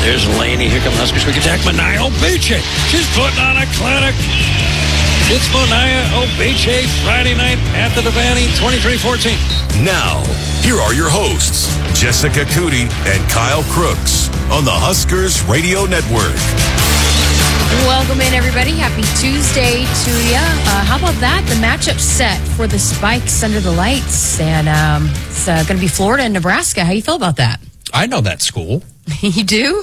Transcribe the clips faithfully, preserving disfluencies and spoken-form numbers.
There's Laney. Here comes Huskers quick attack. Mania Obeche. She's putting on a clinic. It's Mania Obeche Friday night at the Devaney, twenty-three fourteen. Now, here are your hosts, Jessica Cootie and Kyle Crooks on the Huskers Radio Network. Welcome in, everybody. Happy Tuesday to you. Uh, how about that? The matchup set for the Spikes under the lights. And um, it's uh, going to be Florida and Nebraska. How you feel about that? I know that school. You do?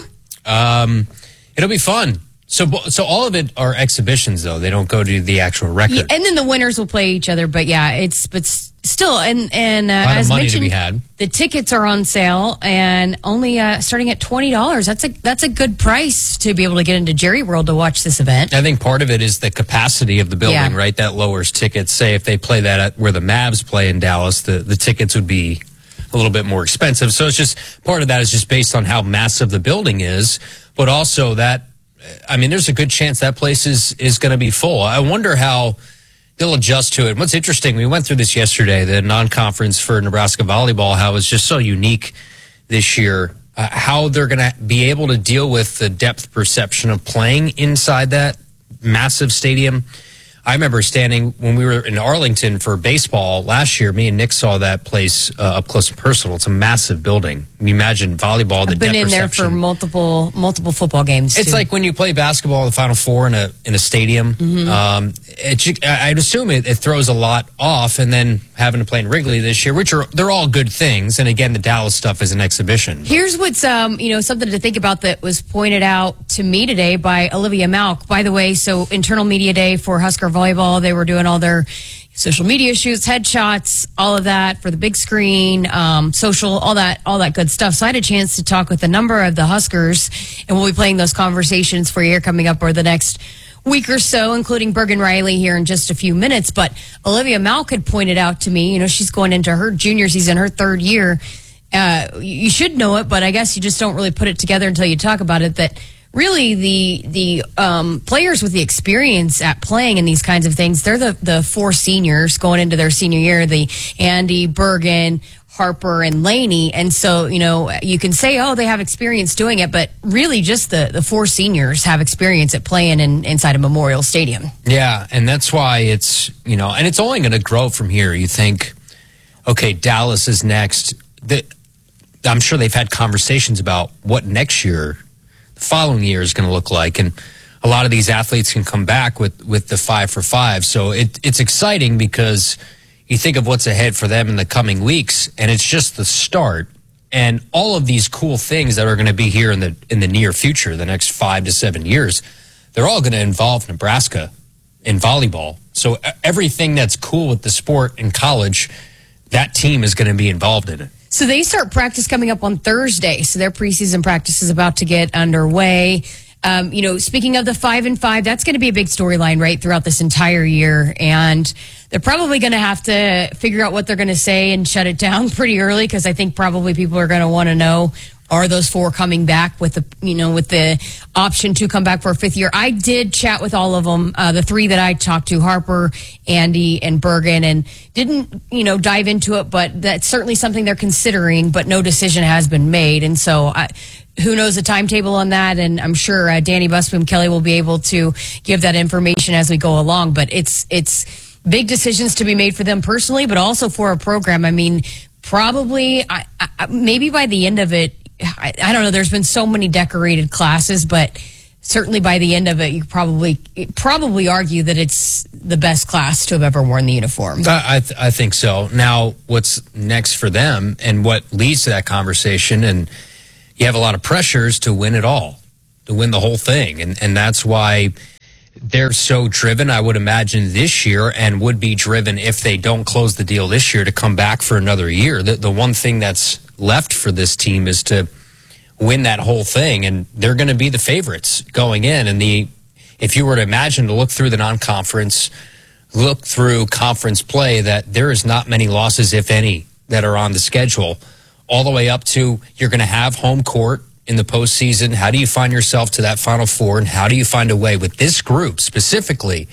Um, it'll be fun. So, so all of it are exhibitions, though. They don't go to the actual record. Yeah, and then the winners will play each other. But yeah, it's but still, and and uh, a lot as of money mentioned, to be had. The tickets are on sale and only uh, starting at twenty dollars. That's a that's a good price to be able to get into Jerry World to watch this event. I think part of it is the capacity of the building, Yeah. right? That lowers tickets. Say if they play that at where the Mavs play in Dallas, the, the tickets would be a little bit more expensive. So it's just part of that is just based on how massive the building is, but also that. I mean, there's a good chance that place is, is going to be full. I wonder how they'll adjust to it. What's interesting, we went through this yesterday, the non-conference for Nebraska volleyball, how it's just so unique this year, uh, how they're going to be able to deal with the depth perception of playing inside that massive stadium. I remember standing when we were in Arlington for baseball last year. Me and Nick saw that place uh, up close and personal. It's a massive building. You imagine volleyball. The I've been depth in there perception. for multiple multiple football games. It's too. like when you play basketball in the Final Four in a in a stadium. Mm-hmm. Um, it, I'd assume it, it throws a lot off, and then having to play in Wrigley this year, which are they're all good things. And again, the Dallas stuff is an exhibition. Here's what's um you know something to think about that was pointed out to me today by Olivia Malk. By the way, so internal media day for Husker volleyball, they were doing all their social media shoots, headshots, all of that for the big screen, um, social, all that, all that good stuff. So I had a chance to talk with a number of the Huskers, and we'll be playing those conversations for you here coming up over the next week or so, including Bergen Riley here in just a few minutes. But Olivia Malk had pointed out to me, you know, she's going into her junior season, her third year. Uh, you should know it, but I guess you just don't really put it together until you talk about it, that really the the um, players with the experience at playing in these kinds of things, they're the, the four seniors going into their senior year, the Andy, Bergen, Harper, and Laney. And so, you know, you can say, oh, they have experience doing it, but really just the, the four seniors have experience at playing in, inside a Memorial Stadium. Yeah, and that's why it's, you know, and it's only going to grow from here. You think, okay, Dallas is next. The, I'm sure they've had conversations about what next year, the following year is going to look like. And a lot of these athletes can come back with, with the five for five. So it, it's exciting because you think of what's ahead for them in the coming weeks, and it's just the start. And all of these cool things that are going to be here in the in the near future, the next five to seven years, they're all going to involve Nebraska in volleyball. So everything that's cool with the sport in college, that team is going to be involved in it. So they start practice coming up on Thursday. So their preseason practice is about to get underway. Um, you know, speaking of the five and five, that's going to be a big storyline, right, throughout this entire year. And they're probably going to have to figure out what they're going to say and shut it down pretty early, because I think probably people are going to want to know, are those four coming back with the, you know, with the option to come back for a fifth year? I did chat with all of them, uh, the three that I talked to, Harper, Andy, and Bergen, and didn't, you know, dive into it, but that's certainly something they're considering, but no decision has been made. And so I, who knows the timetable on that? And I'm sure uh, Danny Busboom Kelly will be able to give that information as we go along. But it's it's big decisions to be made for them personally, but also for a program. I mean, probably, I, I, maybe by the end of it, I, I don't know. There's been so many decorated classes, but certainly by the end of it, you probably probably argue that it's the best class to have ever worn the uniform. I, I, th- I think so. Now, what's next for them and what leads to that conversation, and you have a lot of pressures to win it all, to win the whole thing. And, and that's why they're so driven, I would imagine, this year, and would be driven if they don't close the deal this year to come back for another year. The, the one thing that's left for this team is to win that whole thing, and they're going to be the favorites going in. And the if you were to imagine to look through the non-conference, look through conference play, that there is not many losses, if any, that are on the schedule, all the way up to you're going to have home court in the postseason. How do you find yourself to that Final Four, and how do you find a way with this group specifically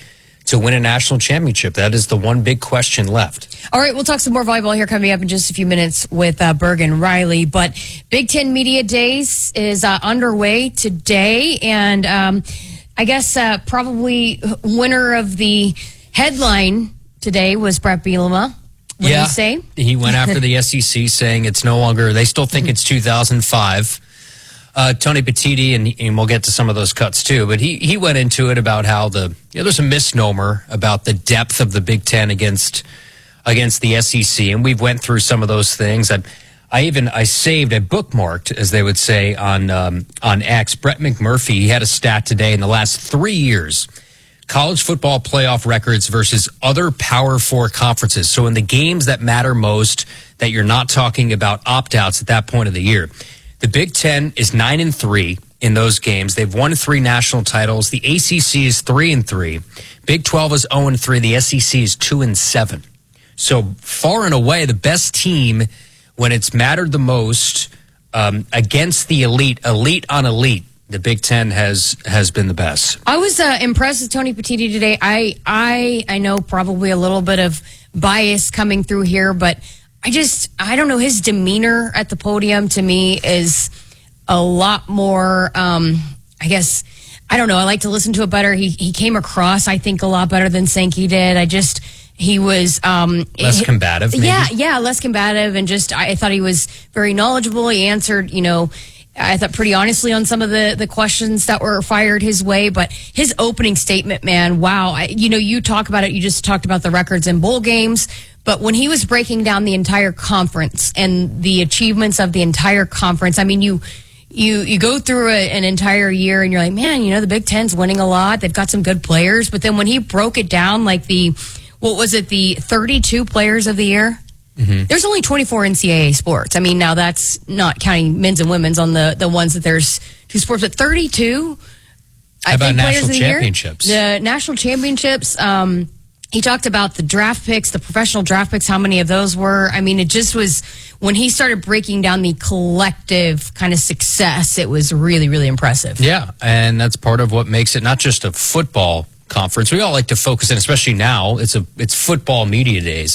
to win a national championship? That is the one big question left. All right, we'll talk some more volleyball here coming up in just a few minutes with uh, Bergen Riley. But Big Ten Media Days is uh, underway today, and um, I guess uh, probably winner of the headline today was Brett Bielema. What yeah, did he say? He went after the S E C saying it's no longer, they still think it's two thousand five. Uh, Tony Petitti, and, and we'll get to some of those cuts too, but he, he went into it about how the, you know, there's a misnomer about the depth of the Big Ten against against the S E C, and we've went through some of those things. I, I even, I saved, I bookmarked, as they would say on, um, on X, Brett McMurphy. He had a stat today in the last three years. College football playoff records versus other Power Four conferences. So in the games that matter most, that you're not talking about opt-outs at that point of the year, the Big Ten is nine and three in those games. They've won three national titles. The A C C is three and three. Big twelve is zero and three. The S E C is two and seven. So far and away, the best team when it's mattered the most um, against the elite, elite on elite. The Big Ten has has been the best. I was uh, impressed with Tony Petitti today. I I I know probably a little bit of bias coming through here, but I just I don't know, his demeanor at the podium to me is a lot more. Um, I guess I don't know. I like to listen to it better. He he came across, I think, a lot better than Sankey did. I just he was um, less combative. Maybe? Yeah, yeah, less combative, and just I thought he was very knowledgeable. He answered, you know, I thought pretty honestly on some of the, the questions that were fired his way, but his opening statement, man, wow. I, you know, you talk about it, you just talked about the records in bowl games, but when he was breaking down the entire conference and the achievements of the entire conference, I mean, you you you go through a, an entire year and you're like, man, you know, the Big Ten's winning a lot. They've got some good players. But then when he broke it down, like the, what was it, the thirty-two players of the year? Mm-hmm. There's only twenty-four N C double A sports. I mean, now that's not counting men's and women's on the, the ones that there's two sports, but thirty-two. How I about think national players of the championships? Year. The national championships. Um, he talked about the draft picks, the professional draft picks, how many of those were. I mean, it just was, when he started breaking down the collective kind of success, it was really, really impressive. Yeah, and that's part of what makes it not just a football conference. We all like to focus in, especially now, it's a it's football media days.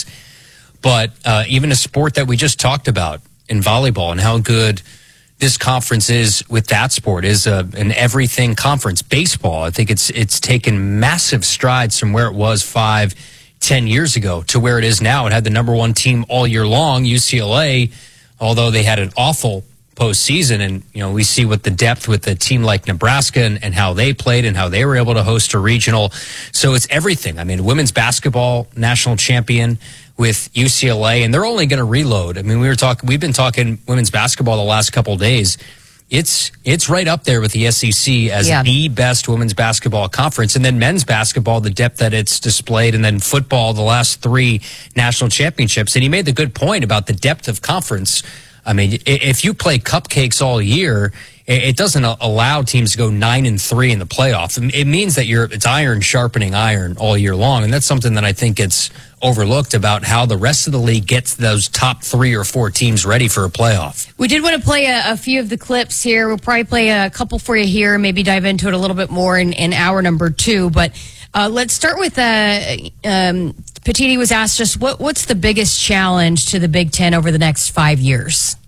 But uh, even a sport that we just talked about in volleyball and how good this conference is with that sport is a, an everything conference. Baseball, I think it's it's taken massive strides from where it was five, ten years ago to where it is now. It had the number one team all year long, U C L A, although they had an awful postseason. And, you know, we see what the depth with a team like Nebraska and, and how they played and how they were able to host a regional. So it's everything. I mean, women's basketball national champion with U C L A, and they're only going to reload. I mean, we were talking, we've been talking women's basketball the last couple of days. It's it's right up there with the S E C as yeah. the best women's basketball conference, and then men's basketball, the depth that it's displayed, and then football, the last three national championships. And he made the good point about the depth of conference. I mean, if you play cupcakes all year, it doesn't allow teams to go nine and three in the playoffs. It means that you're it's iron sharpening iron all year long, and that's something that I think gets overlooked about how the rest of the league gets those top three or four teams ready for a playoff. We did want to play a, a few of the clips here. We'll probably play a couple for you here, maybe dive into it a little bit more in, in hour number two. But uh, let's start with uh, um, Petitti was asked just what what's the biggest challenge to the Big Ten over the next five years?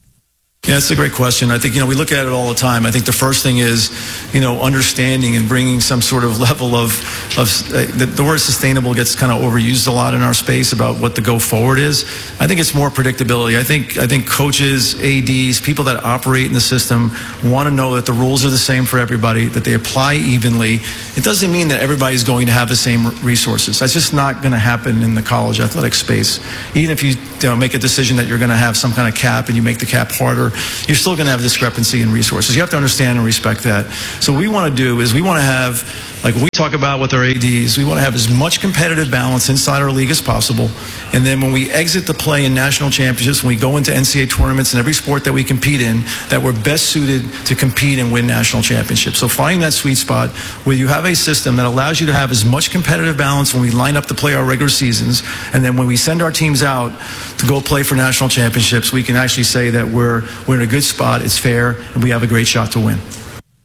Yeah, that's a great question. I think, you know, we look at it all the time. I think the first thing is, you know, understanding and bringing some sort of level of, of uh, the, the word sustainable gets kind of overused a lot in our space about what the go forward is. I think it's more predictability. I think, I think coaches, A Ds, people that operate in the system want to know that the rules are the same for everybody, that they apply evenly. It doesn't mean that everybody's going to have the same resources. That's just not going to happen in the college athletic space. Even if you, you know, make a decision that you're going to have some kind of cap and you make the cap harder, you're still going to have discrepancy in resources. You have to understand and respect that. So what we want to do is we want to have, like we talk about with our A Ds, we want to have as much competitive balance inside our league as possible. And then when we exit the play in national championships, when we go into N C double A tournaments and every sport that we compete in, that we're best suited to compete and win national championships. So finding that sweet spot where you have a system that allows you to have as much competitive balance when we line up to play our regular seasons, and then when we send our teams out to go play for national championships, we can actually say that we're we're in a good spot, it's fair, and we have a great shot to win.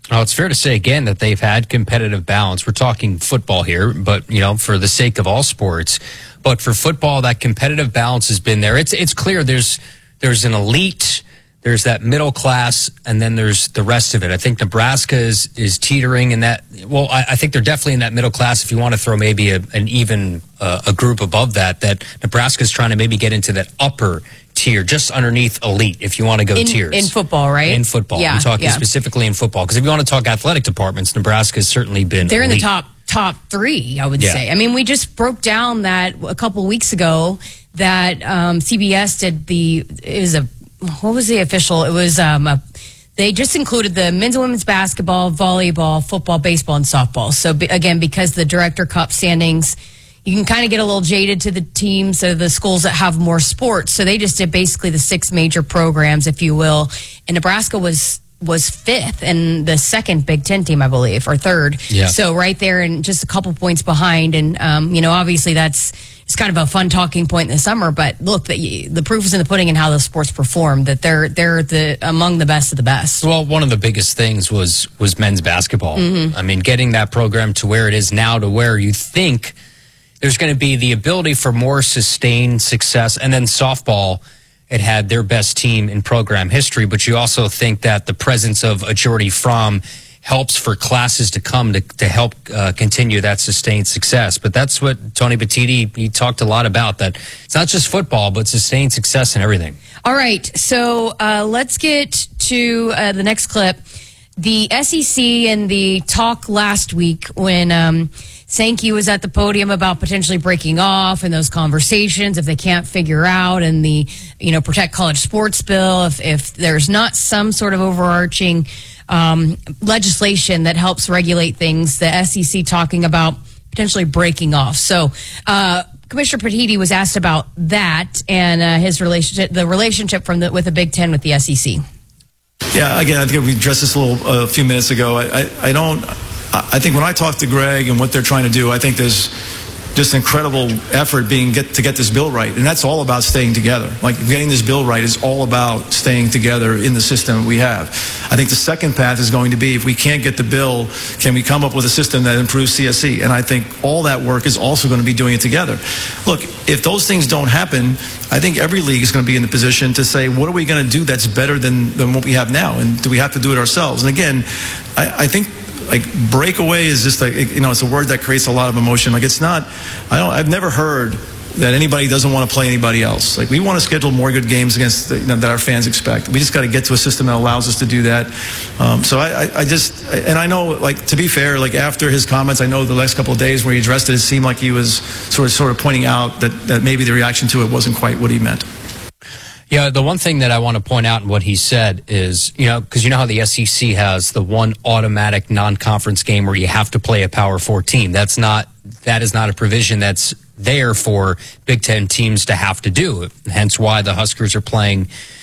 Oh, it's fair to say, again, that they've had competitive balance. We're talking football here, but, you know, for the sake of all sports. But for football, that competitive balance has been there. It's it's clear there's there's an elite, there's that middle class, and then there's the rest of it. I think Nebraska is, is teetering in that. Well, I, I think they're definitely in that middle class. If you want to throw maybe a, an even uh, a group above that, that Nebraska's trying to maybe get into that upper tier, just underneath elite, if you want to go in, tiers. In football, right? In football. Yeah, I'm talking yeah. specifically in football. Because if you want to talk athletic departments, Nebraska's certainly been They're elite. in the top top three, I would Yeah. say. I mean, we just broke down that a couple weeks ago that um, C B S did the, it was a, what was the official? It was, um, a, they just included the men's and women's basketball, volleyball, football, baseball, and softball. So be, again, because the Director Cup standings, you can kind of get a little jaded to the teams or the schools that have more sports. So they just did basically the six major programs, if you will. And Nebraska was was fifth and the second Big Ten team, I believe, or third. Yeah. So right there and just a couple points behind. And, um, you know, obviously that's it's kind of a fun talking point in the summer. But look, the, the proof is in the pudding in how the sports perform, that they're they're the among the best of the best. Well, one of the biggest things was, was men's basketball. Mm-hmm. I mean, getting that program to where it is now, to where you think there's going to be the ability for more sustained success. And then softball, it had their best team in program history, but you also think that the presence of a Jordy Fromm helps for classes to come to, to help uh, continue that sustained success. But that's what Tony Petitti, he talked a lot about, that it's not just football, but sustained success in everything. All right, so uh, let's get to uh, the next clip. The S E C and the talk last week when um, Sankey was at the podium about potentially breaking off in those conversations if they can't figure out, and the, you know, Protect College Sports bill, if, if there's not some sort of overarching um, legislation that helps regulate things, the S E C talking about potentially breaking off. So uh, Commissioner Petitti was asked about that and uh, his relationship, the relationship from the, with the Big Ten with the S E C. Yeah, again, I think we addressed this a little uh, a few minutes ago. I, I, I don't. I think when I talk to Greg and what they're trying to do, I think there's just incredible effort being get to get this bill right, and that's all about staying together. Like getting this bill right is all about staying together in the system we have. I think the second path is going to be, if we can't get the bill, can we come up with a system that improves C S E? And I think all that work is also going to be doing it together. Look, if those things don't happen, I think every league is going to be in the position to say, what are we going to do that's better than, than what we have now? And do we have to do it ourselves? And again, I, I think like breakaway is just like, you know, it's a word that creates a lot of emotion. Like it's not, I don't, I've never heard that anybody doesn't want to play anybody else. Like we want to schedule more good games against the, you know, that our fans expect. We just got to get to a system that allows us to do that. Um, so I, I, I just, and I know, like, to be fair, like after his comments, I know the last couple of days where he addressed it, it seemed like he was sort of, sort of pointing out that, that maybe the reaction to it wasn't quite what he meant. Yeah, the one thing that I want to point out in what he said is, you know, because you know how the S E C has the one automatic non-conference game where you have to play a Power Four team. That's not, that is not a provision that's there for Big Ten teams to have to do. Hence why the Huskers are playing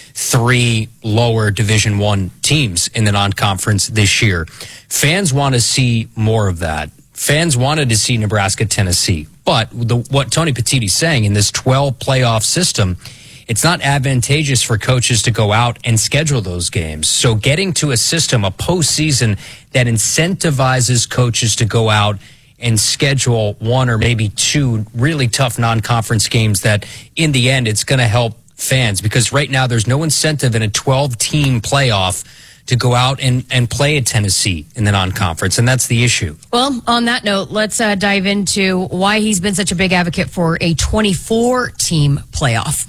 three lower Division One teams in the non-conference this year. Fans want to see more of that. Fans wanted to see Nebraska, Tennessee. But the, what Tony Petitti's saying, in this twelve playoff system, it's not advantageous for coaches to go out and schedule those games. So getting to a system, a postseason that incentivizes coaches to go out and schedule one or maybe two really tough non-conference games that in the end it's going to help fans, because right now there's no incentive in a twelve-team playoff to go out and, and play at Tennessee in the non-conference, and that's the issue. Well, on that note, let's uh, dive into why he's been such a big advocate for a twenty-four team playoff.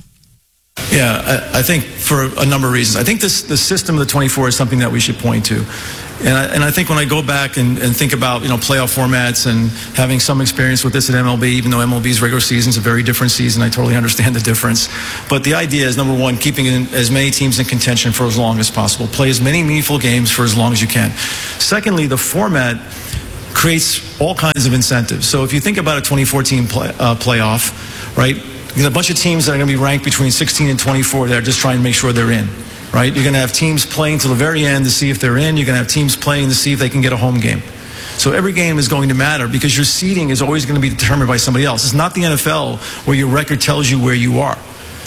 Yeah, I, I think for a number of reasons. I think this the system of the twenty-four is something that we should point to. And I, and I think when I go back and, and think about, you know, playoff formats and having some experience with this at M L B, even though M L B's regular season is a very different season, I totally understand the difference. But the idea is, number one, keeping in as many teams in contention for as long as possible. Play as many meaningful games for as long as you can. Secondly, the format creates all kinds of incentives. So if you think about a twenty-four team play, uh, playoff, right, you got a bunch of teams that are going to be ranked between sixteen and twenty-four that are just trying to make sure they're in. Right? You're going to have teams playing till the very end to see if they're in. You're going to have teams playing to see if they can get a home game. So every game is going to matter because your seeding is always going to be determined by somebody else. It's not the N F L where your record tells you where you are.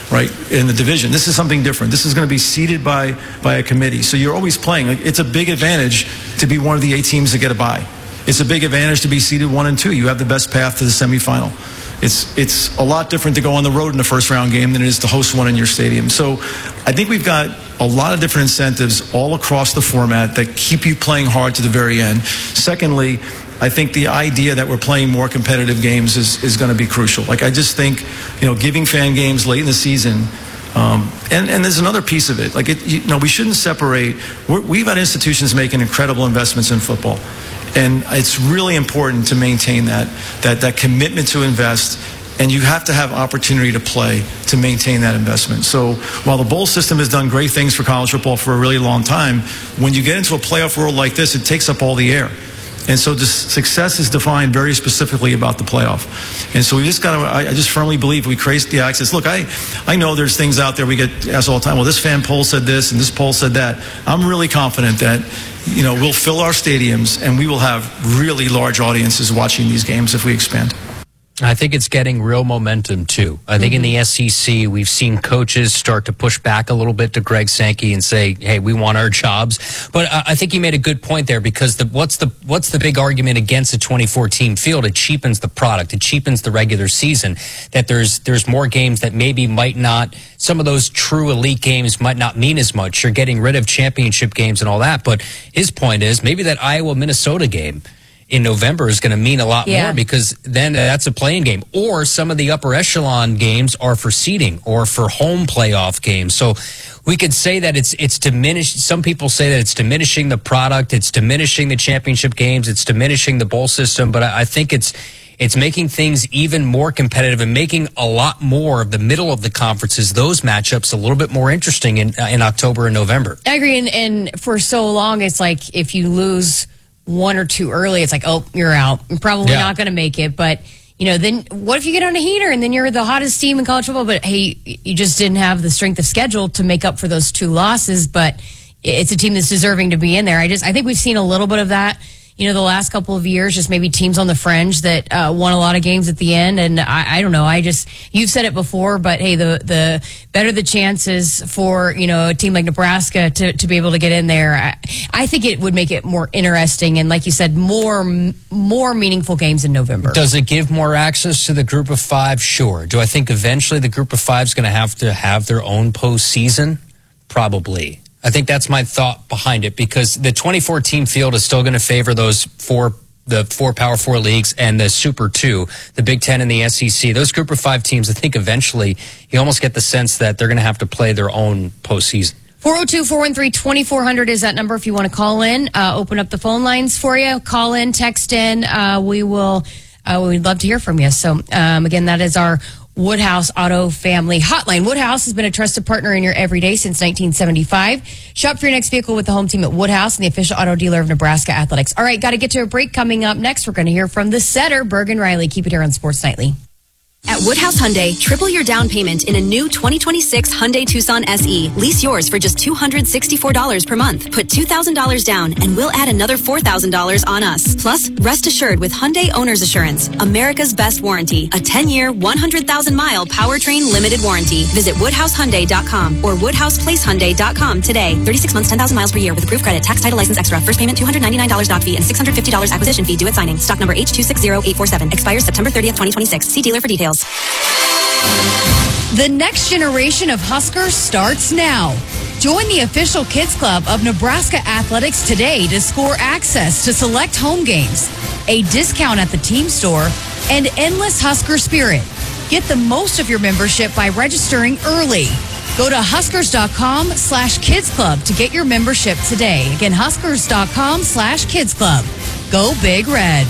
right, in the division. This is something different. This is going to be seeded by, by a committee. So you're always playing. Like, it's a big advantage to be one of the eight teams that get a bye. It's a big advantage to be seeded one and two. You have the best path to the semifinal. It's it's a lot different to go on the road in a first round game than it is to host one in your stadium. So I think we've got a lot of different incentives all across the format that keep you playing hard to the very end. Secondly, I think the idea that we're playing more competitive games is, is going to be crucial. Like, I just think, you know, giving fan games late in the season, um, and, and there's another piece of it. Like, it, you know, we shouldn't separate. We're, we've had institutions making incredible investments in football. And it's really important to maintain that, that, that commitment to invest, and you have to have opportunity to play to maintain that investment. So while the bowl system has done great things for college football for a really long time, when you get into a playoff world like this, it takes up all the air. And so the success is defined very specifically about the playoff. And so we just got to, I just firmly believe we create the access. Look, I, I know there's things out there we get asked all the time, well, this fan poll said this and this poll said that. I'm really confident that, you know, we'll fill our stadiums and we will have really large audiences watching these games if we expand. I think it's getting real momentum, too. I think mm-hmm. in the S E C, we've seen coaches start to push back a little bit to Greg Sankey and say, hey, we want our jobs. But uh, I think you made a good point there, because the, what's the what's the big argument against a twenty-four team field? It cheapens the product. It cheapens the regular season. That there's there's more games that maybe might not, some of those true elite games might not mean as much. You're getting rid of championship games and all that. But his point is maybe that Iowa-Minnesota game in November is going to mean a lot yeah. more, because then that's a playing game. Or some of the upper echelon games are for seeding or for home playoff games. So we could say that it's it's diminished. Some people say that it's diminishing the product, it's diminishing the championship games, it's diminishing the bowl system. But I, I think it's it's making things even more competitive and making a lot more of the middle of the conferences, those matchups, a little bit more interesting in uh, in October and November. I agree. And, and for so long, it's like if you lose one or two early, it's like, oh, you're out. You're probably yeah. not going to make it. But, you know, then what if you get on a heater and then you're the hottest team in college football, but hey, you just didn't have the strength of schedule to make up for those two losses, but it's a team that's deserving to be in there. I just, I think we've seen a little bit of that, you know, the last couple of years, just maybe teams on the fringe that uh, won a lot of games at the end. And I, I don't know. I just, you've said it before, but hey, the the better the chances for, you know, a team like Nebraska to, to be able to get in there, I, I think it would make it more interesting. And like you said, more more meaningful games in November. Does it give more access to the group of five? Sure. Do I think eventually the group of five is going to have to have their own postseason? Probably. I think that's my thought behind it, because the twenty-four team field is still going to favor those four, the four Power Four leagues and the Super Two, the Big Ten and the S E C. Those group of five teams, I think eventually you almost get the sense that they're going to have to play their own postseason. four oh two, four one three, two four zero zero is that number if you want to call in. Uh, open up the phone lines for you. Call in, text in. Uh, we will, uh, we'd love to hear from you. So, um, again, that is our Woodhouse Auto Family Hotline. Woodhouse has been a trusted partner in your everyday since nineteen seventy-five. Shop for your next vehicle with the home team at Woodhouse and the official auto dealer of Nebraska Athletics. All right, got to get to a break. Coming up next, we're going to hear from the setter, Bergen Riley. Keep it here on Sports Nightly. At Woodhouse Hyundai, triple your down payment in a new twenty twenty-six Hyundai Tucson S E. Lease yours for just two hundred sixty-four dollars per month. Put two thousand dollars down and we'll add another four thousand dollars on us. Plus, rest assured with Hyundai Owner's Assurance, America's best warranty. A ten-year, one hundred thousand mile powertrain limited warranty. Visit Woodhouse Hyundai dot com or Woodhouse Place Hyundai dot com today. thirty-six months, ten thousand miles per year with approved credit, tax, title, license extra. First payment two hundred ninety-nine dollars doc fee and six hundred fifty dollars acquisition fee due at signing. Stock number H two six zero eight four seven. Expires September thirtieth, twenty twenty-six. See dealer for details. The next generation of Huskers starts now. Join the official Kids Club of Nebraska Athletics today to score access to select home games, a discount at the team store, and endless Husker spirit. Get the most of your membership by registering early. Go to Huskers.com slash Kids Club to get your membership today. Again, Huskers.com slash Kids Club. Go Big Red.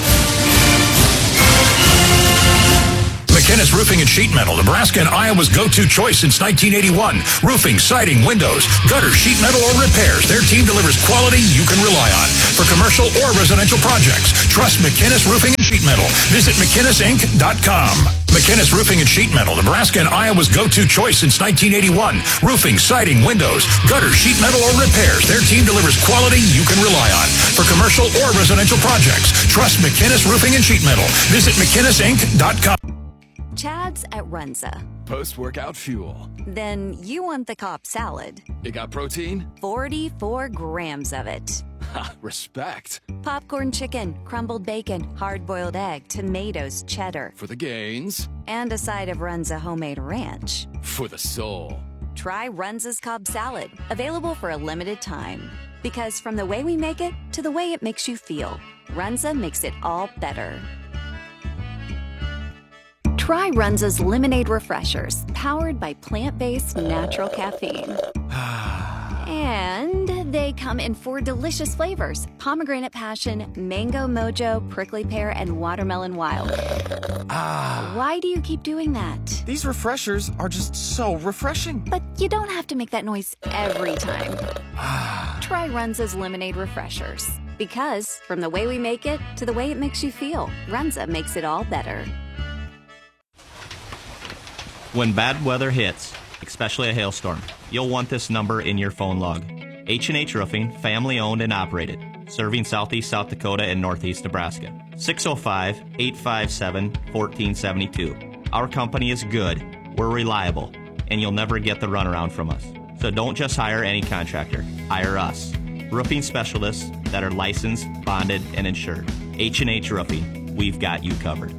McInnes Roofing and Sheet Metal, Nebraska and Iowa's go-to choice since nineteen eighty-one. Roofing, siding, windows, gutter, sheet metal, or repairs. Their team delivers quality you can rely on. For commercial or residential projects, trust McInnes Roofing and Sheet Metal. Visit McInnes Inc dot com. McInnes Roofing and Sheet Metal, Nebraska and Iowa's go-to choice since nineteen eighty-one. Roofing, siding, windows, gutter, sheet metal, or repairs. Their team delivers quality you can rely on. For commercial or residential projects, trust McInnes Roofing and Sheet Metal. Visit McInnes Inc dot com. Chad's at Runza. Post-workout fuel. Then you want the Cobb salad. It got protein? forty-four grams of it. Ha, respect. Popcorn chicken, crumbled bacon, hard-boiled egg, tomatoes, cheddar. For the gains. And a side of Runza homemade ranch. For the soul. Try Runza's Cobb salad, available for a limited time. Because from the way we make it to the way it makes you feel, Runza makes it all better. Try Runza's Lemonade Refreshers, powered by plant-based natural caffeine. And they come in four delicious flavors: pomegranate passion, mango mojo, prickly pear, and watermelon wild. Ah. Why do you keep doing that? These refreshers are just so refreshing. But you don't have to make that noise every time. Try Runza's Lemonade Refreshers. Because from the way we make it to the way it makes you feel, Runza makes it all better. When bad weather hits, especially a hailstorm, you'll want this number in your phone log. H and H Roofing, family owned and operated, serving southeast South Dakota and northeast Nebraska. six oh five, eight five seven, one four seven two. Our company is good, we're reliable, and you'll never get the runaround from us. So don't just hire any contractor, hire us. Roofing specialists that are licensed, bonded, and insured. H and H Roofing, we've got you covered.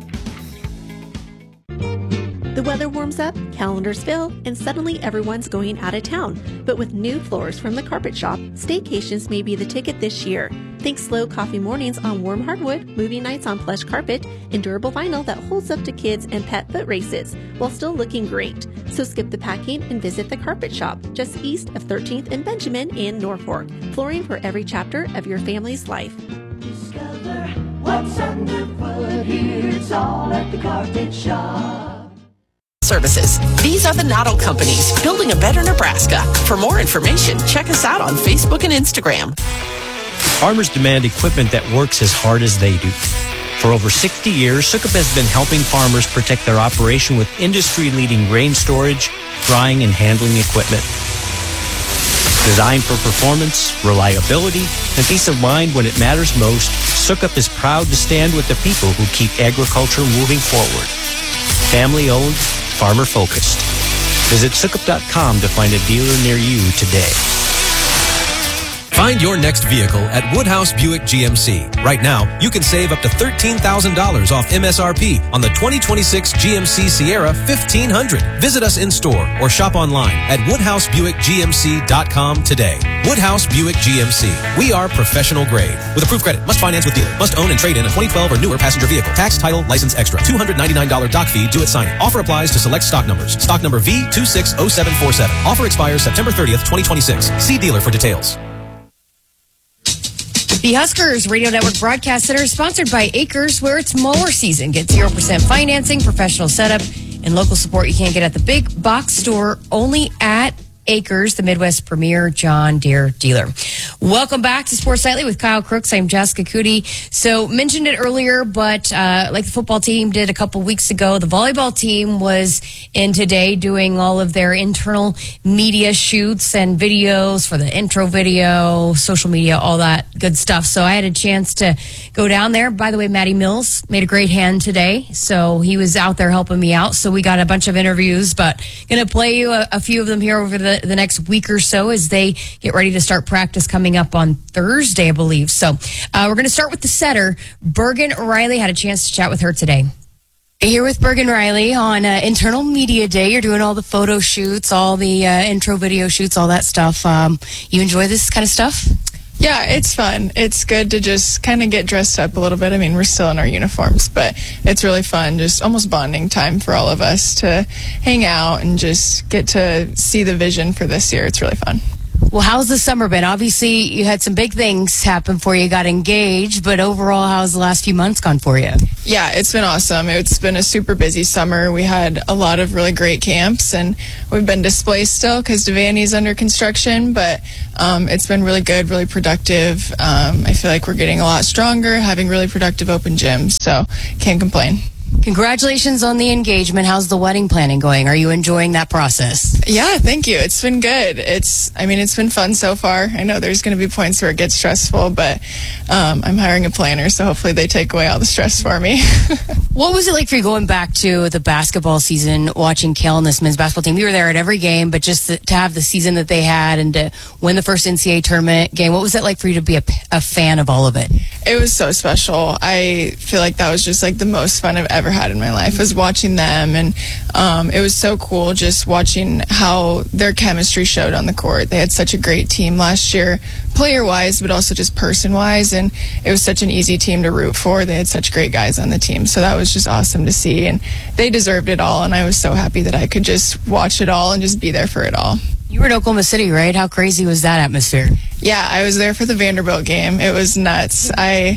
The weather warms up, calendars fill, and suddenly everyone's going out of town. But with new floors from the Carpet Shop, staycations may be the ticket this year. Think slow coffee mornings on warm hardwood, movie nights on plush carpet, and durable vinyl that holds up to kids and pet foot races, while still looking great. So skip the packing and visit the Carpet Shop, just east of thirteenth and Benjamin in Norfolk. Flooring for every chapter of your family's life. Discover what's underfoot here. It's all at the Carpet Shop. Services. These are the Noddle companies, building a better Nebraska. For more information, check us out on Facebook and Instagram. Farmers demand equipment that works as hard as they do. For over sixty years, Sukup has been helping farmers protect their operation with industry-leading grain storage, drying, and handling equipment. Designed for performance, reliability, and peace of mind when it matters most, Sukup is proud to stand with the people who keep agriculture moving forward. Family-owned, farmer-focused. Visit Sukup dot com to find a dealer near you today. Find your next vehicle at Woodhouse Buick G M C. Right now, you can save up to thirteen thousand dollars off M S R P on the twenty twenty-six G M C Sierra fifteen hundred. Visit us in store or shop online at Woodhouse Buick G M C dot com today. Woodhouse Buick G M C. We are professional grade. With approved credit. Must finance with dealer. Must own and trade in a twenty twelve or newer passenger vehicle. Tax, title, license extra. two hundred ninety-nine dollars doc fee due at signing. Offer applies to select stock numbers. Stock number V two six zero seven four seven. Offer expires September thirtieth, twenty twenty-six. See dealer for details. The Huskers Radio Network Broadcast Center is sponsored by Acres, where it's mower season. Get zero percent financing, professional setup, and local support you can't get at the big box store, only at Acres, the Midwest premier John Deere dealer. Welcome back to Sports Nightly with Kyle Crooks. I'm Jessica Cootie. So, mentioned it earlier, but uh, like the football team did a couple weeks ago, the volleyball team was in today doing all of their internal media shoots and videos for the intro video, social media, all that good stuff. So, I had a chance to go down there. By the way, Matty Mills made a great hand today. So, he was out there helping me out. So, we got a bunch of interviews, but going to play you a, a few of them here over the the next week or so as they get ready to start practice coming up on Thursday, I believe. So uh, we're going to start with the setter. Bergen Riley. Had a chance to chat with her today. Here with Bergen Riley on uh, Internal Media Day. You're doing all the photo shoots, all the uh, intro video shoots, all that stuff. Um, you enjoy this kind of stuff? Yeah, it's fun. It's good to just kind of get dressed up a little bit. I mean, we're still in our uniforms, but it's really fun. Just almost bonding time for all of us to hang out and just get to see the vision for this year. It's really fun. Well, how's the summer been? Obviously, you had some big things happen for you, got engaged, but overall, how's the last few months gone for you? Yeah, it's been awesome. It's been a super busy summer. We had a lot of really great camps, and we've been displaced still because Devaney's under construction, but um, it's been really good, really productive. Um, I feel like we're getting a lot stronger, having really productive open gyms, so can't complain. Congratulations on the engagement. How's the wedding planning going? Are you enjoying that process? Yeah, thank you. It's been good. It's, I mean, it's been fun so far. I know there's going to be points where it gets stressful, but um, I'm hiring a planner, so hopefully they take away all the stress for me. What was it like for you going back to the basketball season, watching Kale and this men's basketball team? You were there at every game, but just to, to have the season that they had and to win the first N C double A tournament game, what was it like for you to be a, a fan of all of it? It was so special. I feel like that was just like the most fun I've ever had in my life, was watching them. And um, it was so cool just watching how their chemistry showed on the court. They had such a great team last year, player-wise, but also just person-wise. And it was such an easy team to root for. They had such great guys on the team. So that was just awesome to see. And they deserved it all. And I was so happy that I could just watch it all and just be there for it all. You were in Oklahoma City, right? How crazy was that atmosphere? Yeah, I was there for the Vanderbilt game. It was nuts. I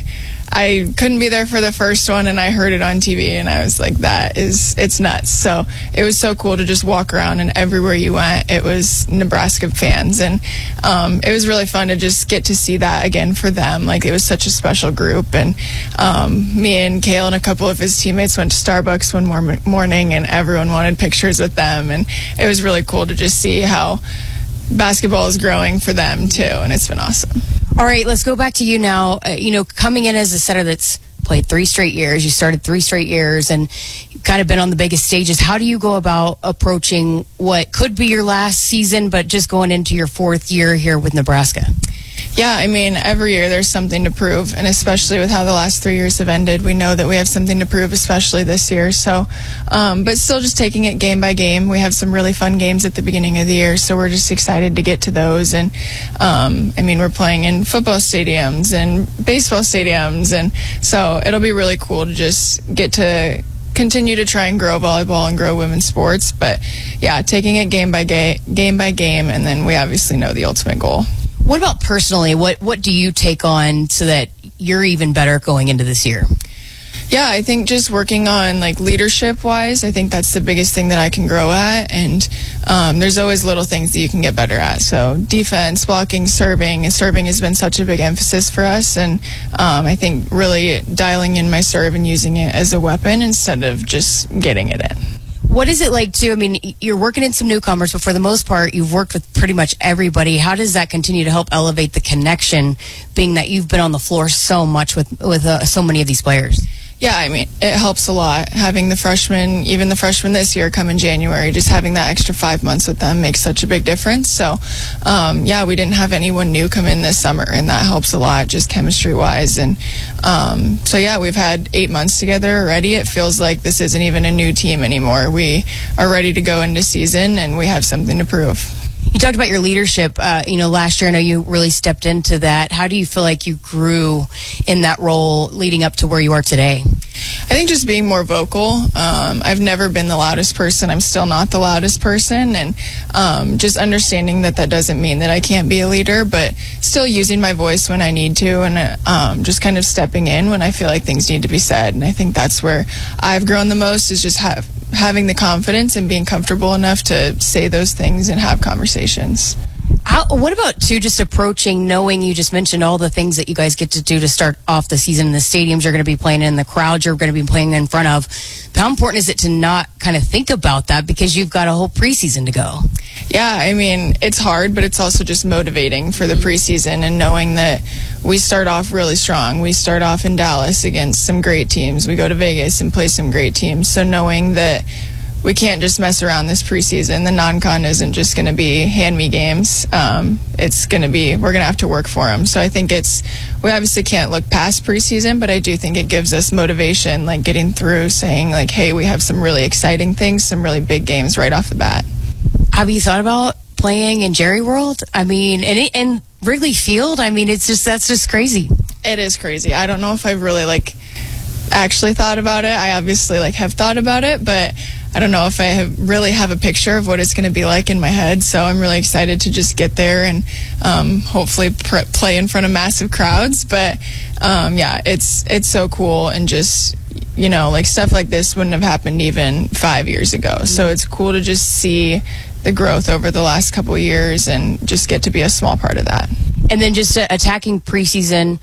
I couldn't be there for the first one, and I heard it on T V, and I was like, that is, it's nuts. So it was so cool to just walk around, and everywhere you went, it was Nebraska fans. And um, it was really fun to just get to see that again for them. Like, it was such a special group. And um, me and Kale and a couple of his teammates went to Starbucks one more morning, and everyone wanted pictures with them. And it was really cool to just see how basketball is growing for them too, and it's been awesome. All right, let's go back to you now. Uh, you know, coming in as a setter that's played three straight years, you started three straight years, and you've kind of been on the biggest stages. How do you go about approaching what could be your last season, but just going into your fourth year here with Nebraska? Yeah, I mean, every year there's something to prove, and especially with how the last three years have ended, we know that we have something to prove, especially this year. So, um, but still just taking it game by game. We have some really fun games at the beginning of the year, so we're just excited to get to those. And, um, I mean, we're playing in football stadiums and baseball stadiums, and so it'll be really cool to just get to continue to try and grow volleyball and grow women's sports. But, yeah, taking it game by ga- game by game, and then we obviously know the ultimate goal. What about personally? What what do you take on so that you're even better going into this year? Yeah, I think just working on like leadership wise, I think that's the biggest thing that I can grow at. And um, there's always little things that you can get better at. So defense, blocking, serving, and serving has been such a big emphasis for us. And um, I think really dialing in my serve and using it as a weapon instead of just getting it in. What is it like, too? I mean, you're working in some newcomers, but for the most part, you've worked with pretty much everybody. How does that continue to help elevate the connection, being that you've been on the floor so much with, with uh, so many of these players? Yeah, I mean, it helps a lot. Having the freshmen, even the freshmen this year come in January, just having that extra five months with them makes such a big difference. So, um, yeah, we didn't have anyone new come in this summer, and that helps a lot, just chemistry-wise. And um, so, yeah, we've had eight months together already. It feels like this isn't even a new team anymore. We are ready to go into season, and we have something to prove. You talked about your leadership. Uh, you know, last year, I know you really stepped into that. How do you feel like you grew in that role leading up to where you are today? I think just being more vocal. Um, I've never been the loudest person. I'm still not the loudest person. And um, just understanding that that doesn't mean that I can't be a leader, but still using my voice when I need to, and um, just kind of stepping in when I feel like things need to be said. And I think that's where I've grown the most, is just have having the confidence and being comfortable enough to say those things and have conversations. How, what about, too, just approaching, knowing you just mentioned all the things that you guys get to do to start off the season in the stadiums you're going to be playing in, the crowds you're going to be playing in front of. How important is it to not kind of think about that because you've got a whole preseason to go? Yeah, I mean, it's hard, but it's also just motivating for the preseason, and knowing that we start off really strong. We start off in Dallas against some great teams. We go to Vegas and play some great teams. So knowing that we can't just mess around this preseason. The non-con isn't just going to be hand-me games. Um, it's going to be, we're going to have to work for them. So I think it's, we obviously can't look past preseason, but I do think it gives us motivation, like getting through, saying like, hey, we have some really exciting things, some really big games right off the bat. Have you thought about playing in Jerry World? I mean, and, it, and Wrigley Field? I mean, it's just, that's just crazy. It is crazy. I don't know if I've really like actually thought about it. I obviously like have thought about it, but I don't know if I have really have a picture of what it's going to be like in my head. So I'm really excited to just get there and um, hopefully pr- play in front of massive crowds. But um, yeah, it's it's so cool, and just, you know, like stuff like this wouldn't have happened even five years ago. So it's cool to just see the growth over the last couple of years and just get to be a small part of that. And then just uh, attacking preseason,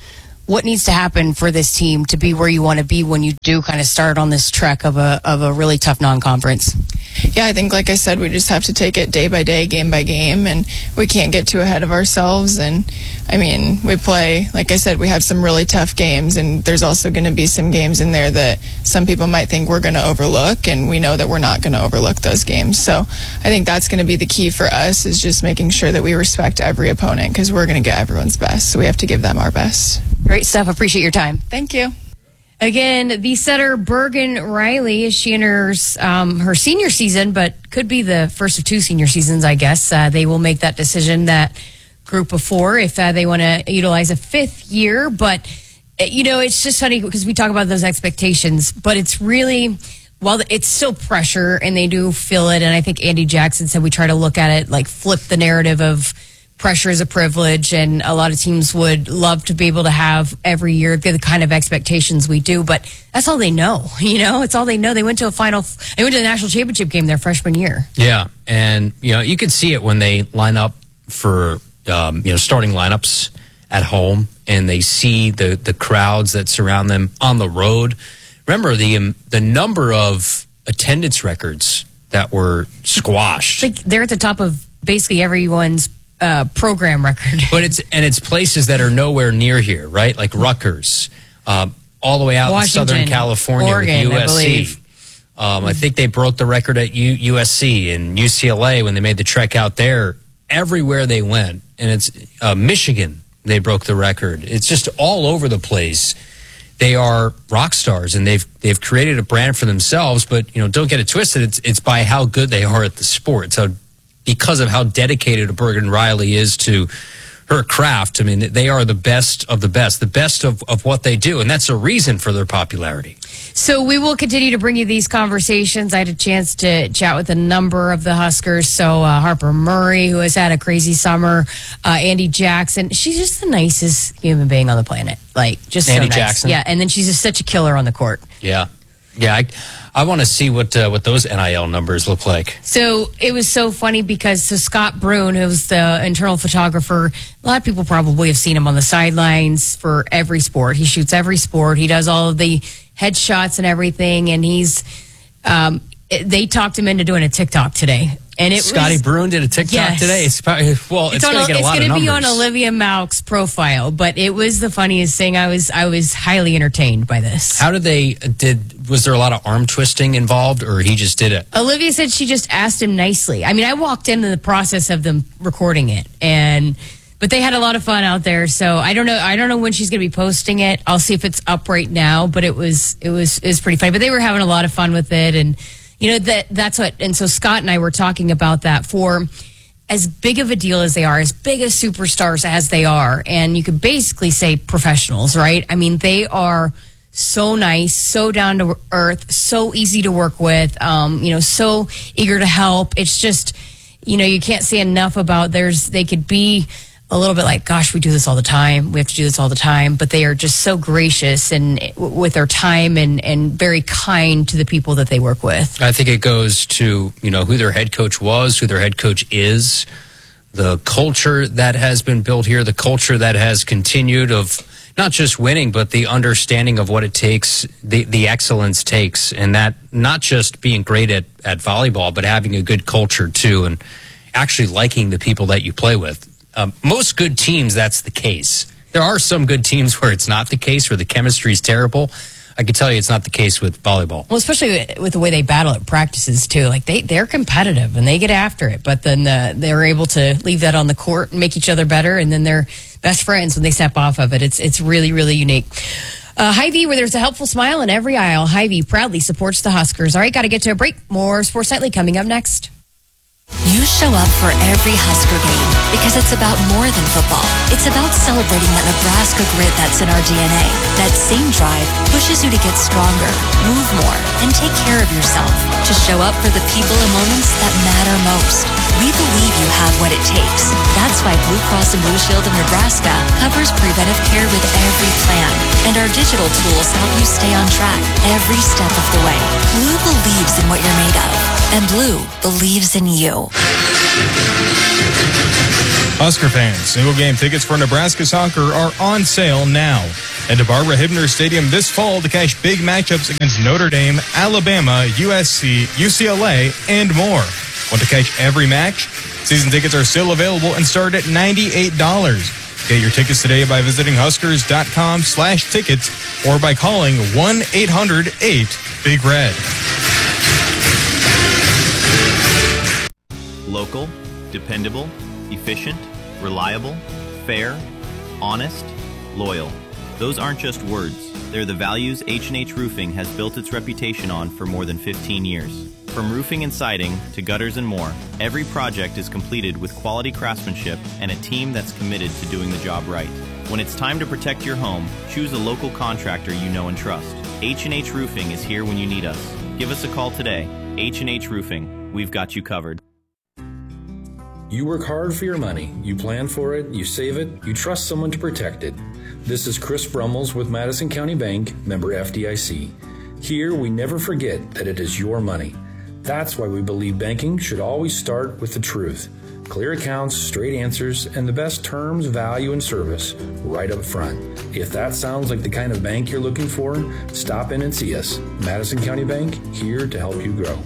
what needs to happen for this team to be where you want to be when you do kind of start on this trek of a of a really tough non-conference? Yeah, I think, like I said, we just have to take it day by day, game by game, and we can't get too ahead of ourselves. And, I mean, we play, like I said, we have some really tough games, and there's also going to be some games in there that some people might think we're going to overlook, and we know that we're not going to overlook those games. So I think that's going to be the key for us, is just making sure that we respect every opponent, because we're going to get everyone's best, so we have to give them our best. Great stuff. Appreciate your time. Thank you. Again, the setter Bergen Riley, as she enters um, her senior season, but could be the first of two senior seasons, I guess. Uh, they will make that decision, that group of four, if uh, they want to utilize a fifth year. But, you know, it's just funny because we talk about those expectations, but it's really, while it's still pressure and they do feel it, and I think Andy Jackson said we try to look at it, like flip the narrative of pressure is a privilege, and a lot of teams would love to be able to have every year the kind of expectations we do, but that's all they know. You know, it's all they know. They went to a final, they went to the national championship game their freshman year. Yeah, and you know, you can see it when they line up for um, you know, starting lineups at home, and they see the the crowds that surround them on the road. Remember the um, the number of attendance records that were squashed. Like they're at the top of basically everyone's Uh, program record. But it's and it's places that are nowhere near here, right? Like Rutgers, um, all the way out Washington, in Southern California, Oregon, with U S C. I believe. Um, I think they broke the record at U- USC and U C L A when they made the trek out there. Everywhere they went, and it's uh, Michigan, they broke the record. It's just all over the place. They are rock stars, and they've they've created a brand for themselves. But you know, don't get it twisted. It's it's by how good they are at the sport. It's how because of how dedicated a Bergen Riley is to her craft. I mean, they are the best of the best, the best of, of what they do, and that's a reason for their popularity. So we will continue to bring you these conversations. I had a chance to chat with a number of the Huskers. So uh, Harper Murray, who has had a crazy summer, uh, Andy Jackson. She's just the nicest human being on the planet. Like, just Andy so nice. Jackson. Yeah, and then she's just such a killer on the court. Yeah. Yeah, I, I want to see what uh, what those N I L numbers look like. So it was so funny because so Scott Brune, who's the internal photographer, a lot of people probably have seen him on the sidelines for every sport. He shoots every sport. He does all of the headshots and everything. And he's, um, they talked him into doing a TikTok today. And it Scotty was, Brune did a TikTok yes. today. It's probably, well, it's, it's going to get a lot of numbers. It's going to be on Olivia Malk's profile, but it was the funniest thing. I was I was highly entertained by this. How did they did? Was there a lot of arm twisting involved, or he just did it? Olivia said she just asked him nicely. I mean, I walked into the process of them recording it, and but they had a lot of fun out there. So I don't know. I don't know when she's going to be posting it. I'll see if it's up right now. But it was it was it was pretty funny. But they were having a lot of fun with it, and. You know, that that's what, and so Scott and I were talking about that for as big of a deal as they are, as big as superstars as they are, and you could basically say professionals, right? I mean, they are so nice, so down to earth, so easy to work with, um, you know, so eager to help. It's just, you know, you can't say enough about theirs. They could be a little bit like, gosh, we do this all the time. We have to do this all the time. But they are just so gracious and w- with their time and, and very kind to the people that they work with. I think it goes to, you know, who their head coach was, who their head coach is, the culture that has been built here, the culture that has continued of not just winning, but the understanding of what it takes, the, the excellence takes, and that not just being great at, at volleyball, but having a good culture too, and actually liking the people that you play with. Um, most good teams, that's the case. There are some good teams where it's not the case, where the chemistry is terrible. I can tell you it's not the case with volleyball. Well, especially with the way they battle at practices, too. Like, they, they're competitive, and they get after it. But then uh, they're able to leave that on the court and make each other better, and then they're best friends when they step off of it. It's it's really, really unique. Uh, Hy-Vee, where there's a helpful smile in every aisle. Hy-Vee proudly supports the Huskers. All right, got to get to a break. More Sports Nightly coming up next. You show up for every Husker game because it's about more than football. It's about celebrating that Nebraska grit that's in our D N A. That same drive pushes you to get stronger, move more, and take care of yourself. To show up for the people and moments that matter most. We believe you have what it takes. That's why Blue Cross and Blue Shield of Nebraska covers preventive care with every plan. And our digital tools help you stay on track every step of the way. Blue believes in what you're made of. And Blue believes in you. Husker fans, single game tickets for Nebraska soccer are on sale now. Head to Barbara Hibner Stadium this fall to catch big matchups against Notre Dame, Alabama, U S C, U C L A, and more. Want to catch every match? Season tickets are still available and start at ninety-eight dollars. Get your tickets today by visiting Huskers.com slash tickets or by calling one eight hundred eight Big Red. Local, dependable, efficient, reliable, fair, honest, loyal. Those aren't just words. They're the values H and H Roofing has built its reputation on for more than fifteen years. From roofing and siding to gutters and more, every project is completed with quality craftsmanship and a team that's committed to doing the job right. When it's time to protect your home, choose a local contractor you know and trust. H and H Roofing is here when you need us. Give us a call today. H and H Roofing. We've got you covered. You work hard for your money. You plan for it, you save it, you trust someone to protect it. This is Chris Brummels with Madison County Bank, member F D I C. Here, we never forget that it is your money. That's why we believe banking should always start with the truth. Clear accounts, straight answers, and the best terms, value, and service right up front. If that sounds like the kind of bank you're looking for, stop in and see us. Madison County Bank, here to help you grow.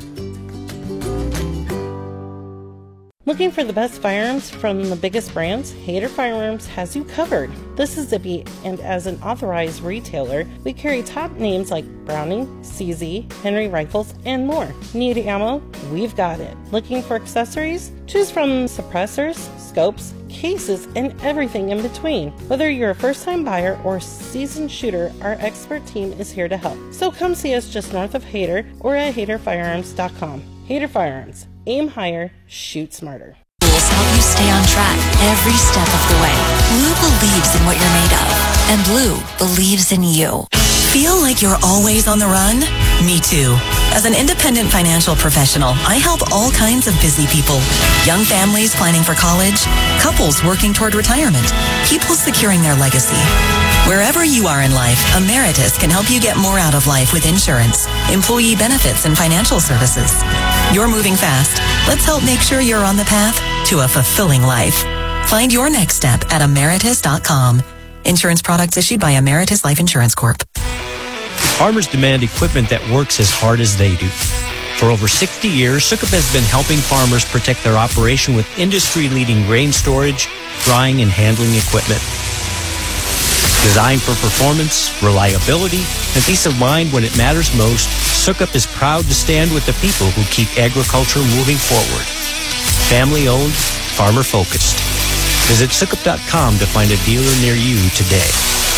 Looking for the best firearms from the biggest brands? Hayter Firearms has you covered. This is Zippy, and as an authorized retailer, we carry top names like Browning, C Z, Henry Rifles, and more. Need ammo? We've got it. Looking for accessories? Choose from suppressors, scopes, cases, and everything in between. Whether you're a first-time buyer or seasoned shooter, our expert team is here to help. So come see us just north of Hayter or at hayter firearms dot com. Hayter Firearms. Aim higher, shoot smarter. Tools help you stay on track every step of the way. Blue believes in what you're made of, and Blue believes in you. Feel like you're always on the run? Me too. As an independent financial professional, I help all kinds of busy people. Young families planning for college, couples working toward retirement, people securing their legacy. Wherever you are in life, Emeritus can help you get more out of life with insurance, employee benefits, and financial services. You're moving fast. Let's help make sure you're on the path to a fulfilling life. Find your next step at emeritus dot com. Insurance products issued by Emeritus Life Insurance Corp. Farmers demand equipment that works as hard as they do. For over sixty years, Sukup has been helping farmers protect their operation with industry-leading grain storage, drying, and handling equipment. Designed for performance, reliability, and peace of mind when it matters most, Sukup is proud to stand with the people who keep agriculture moving forward. Family-owned, farmer-focused. Visit sukup dot com to find a dealer near you today.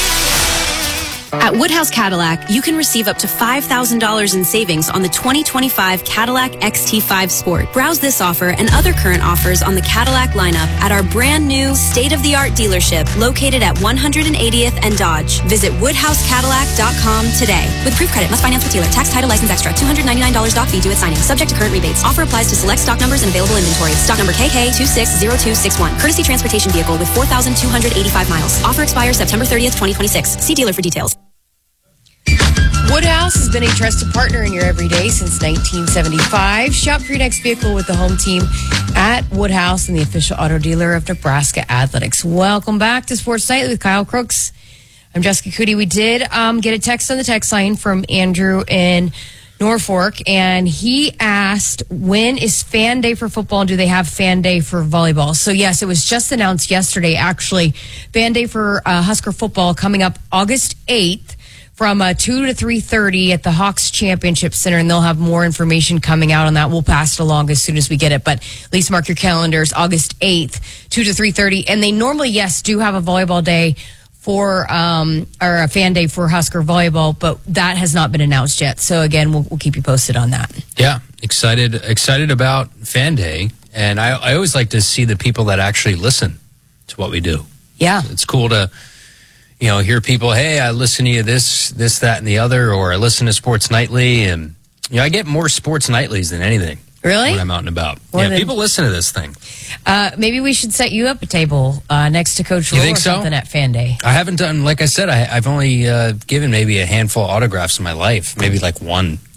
At Woodhouse Cadillac, you can receive up to five thousand dollars in savings on the twenty twenty-five Cadillac X T five Sport. Browse this offer and other current offers on the Cadillac lineup at our brand new state-of-the-art dealership located at one hundred eightieth and Dodge. Visit woodhouse cadillac dot com today. With proof credit, must finance with dealer. Tax, title, license extra. two hundred ninety-nine dollars doc fee due at signing. Subject to current rebates. Offer applies to select stock numbers and available inventory. Stock number K K two six zero two six one. Courtesy transportation vehicle with four thousand two hundred eighty-five miles. Offer expires September thirtieth, twenty twenty-six. See dealer for details. Woodhouse has been a trusted partner in your everyday since nineteen seventy-five. Shop for your next vehicle with the home team at Woodhouse and the official auto dealer of Nebraska Athletics. Welcome back to Sports Nightly with Kyle Crooks. I'm Jessica Cootie. We did um, get a text on the text line from Andrew in Norfolk, and he asked, when is Fan Day for football, and do they have Fan Day for volleyball? So, yes, it was just announced yesterday, actually. Fan Day for uh, Husker football coming up August eighth. From uh, two to three thirty at the Hawks Championship Center, and they'll have more information coming out on that. We'll pass it along as soon as we get it, but at least mark your calendars, August eighth, two to three thirty. And they normally, yes, do have a volleyball day for, um, or a Fan Day for Husker volleyball, but that has not been announced yet. So, again, we'll, we'll keep you posted on that. Yeah, excited excited about Fan Day, and I, I always like to see the people that actually listen to what we do. Yeah. It's cool to... You know, hear people, hey, I listen to you this, this, that, and the other, or I listen to Sports Nightly, and you know, I get more Sports Nightlies than anything. Really? When I'm out and about. More yeah, than, people listen to this thing. Uh, maybe we should set you up a table uh, next to Coach You Roll think or so? something at Fan Day. I haven't done, like I said, I, I've only uh, given maybe a handful of autographs in my life, maybe like one.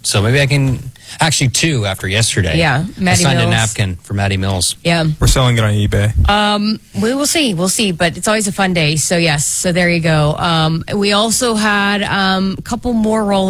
So maybe I can, actually two after yesterday. Yeah, I Matty signed a Mills. napkin for Matty Mills. Yeah. We're selling it on eBay. Um, we will see. We'll see. But it's always a fun day. So, yes. So, there you go. Um, we also had um, a couple more roll